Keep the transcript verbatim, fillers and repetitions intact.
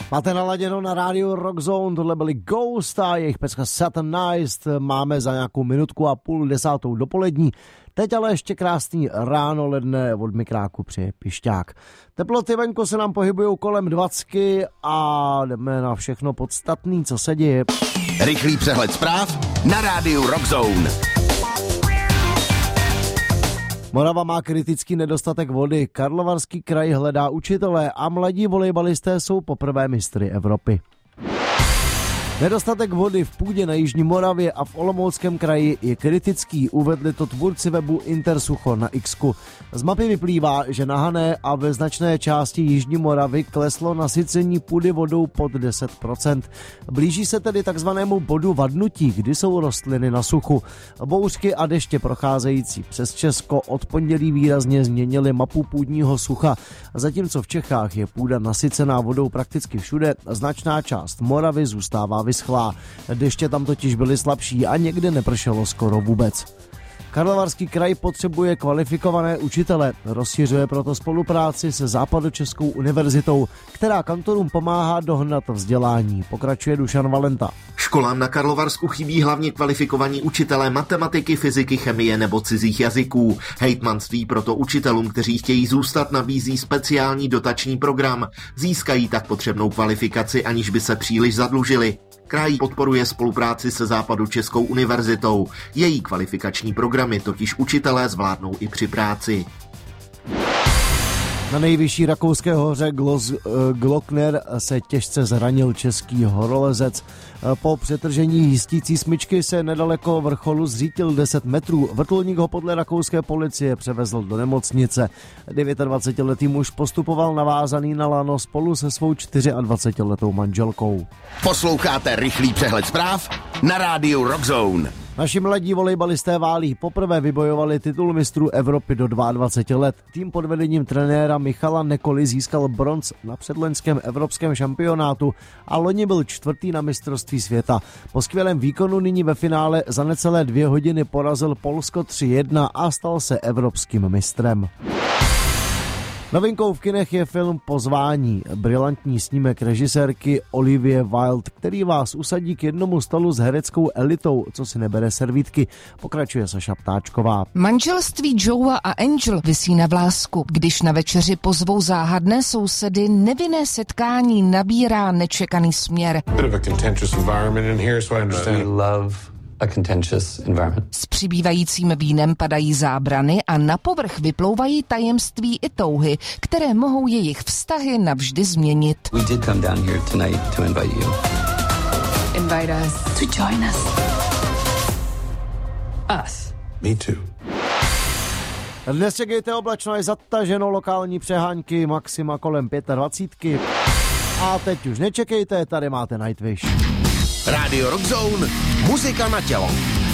Máte naladěno na rádiu Rockzone, tohle byly Ghost a jejich pecka Satanized. Máme za nějakou minutku a půl desátou dopolední. Teď ale ještě krásný ráno ledne, od mikráku přeje Pišťák. Teploty venku se nám pohybují kolem dvacky a jdeme na všechno podstatný, co se děje. Rychlý přehled zpráv na rádiu Rockzone. Morava má kritický nedostatek vody, Karlovarský kraj hledá učitele a mladí volejbalisté jsou poprvé mistry Evropy. Nedostatek vody v půdě na Jižní Moravě a v Olomouckém kraji je kritický, uvedli to tvůrci webu Intersucho na X-ku. Z mapy vyplývá, že na Hané a ve značné části Jižní Moravy kleslo nasycení půdy vodou pod deset procent. Blíží se tedy takzvanému bodu vadnutí, kdy jsou rostliny na suchu. Bouřky a deště procházející přes Česko od pondělí výrazně změnily mapu půdního sucha. Zatímco v Čechách je půda nasycená vodou prakticky všude, značná část Moravy zůstává vyschlá. Deště tam totiž byly slabší a někde nepršelo skoro vůbec. Karlovarský kraj potřebuje kvalifikované učitele, rozšiřuje proto spolupráci se Západočeskou univerzitou, která kantorům pomáhá dohnat vzdělání, pokračuje Dušan Valenta. Školám na Karlovarsku chybí hlavně kvalifikovaní učitelé matematiky, fyziky, chemie nebo cizích jazyků. Hejtmanství proto učitelům, kteří chtějí zůstat, nabízí speciální dotační program. Získají tak potřebnou kvalifikaci, aniž by se příliš zadlužili. Kraj podporuje spolupráci se Západočeskou univerzitou. Její kvalifikační programy totiž učitelé zvládnou i při práci. Na nejvyšší rakouské hoře Glos, Glockner se těžce zranil český horolezec. Po přetržení jistící smyčky se nedaleko vrcholu zřítil deset metrů. Vrtulník ho podle rakouské policie převezl do nemocnice. dvacetidevětiletý muž postupoval navázaný na lano spolu se svou dvacetičtyřletou manželkou. Posloucháte rychlý přehled zpráv na rádiu Rockzone. Naši mladí volejbalisté Válí poprvé vybojovali titul mistrů Evropy do dvaceti dvou let. Tým pod vedením trenéra Michala Nekoly získal bronz na předloňském evropském šampionátu a loni byl čtvrtý na mistrovství světa. Po skvělém výkonu nyní ve finále za necelé dvě hodiny porazil Polsko tři jedna a stal se evropským mistrem. Novinkou v kinech je film Pozvání, brilantní snímek režisérky Olivie Wilde, který vás usadí k jednomu stolu s hereckou elitou, co si nebere servítky, pokračuje Saša Ptáčková. Manželství Joea a Angel visí na vlásku. Když na večeři pozvou záhadné sousedy, nevinné setkání nabírá nečekaný směr. A contentious environment. S přibývajícím vínem padají zábrany a na povrch vyplouvají tajemství i touhy, které mohou jejich vztahy navždy změnit. We did come down here tonight to invite you. Invite us to join us. Us. Me too. Dnes čekejte oblačno je zataženo, lokální přehánky, maxima kolem dvacet pět. A teď už nečekejte, tady máte Nightwish. Rádio Rockzone, muzika na tělo.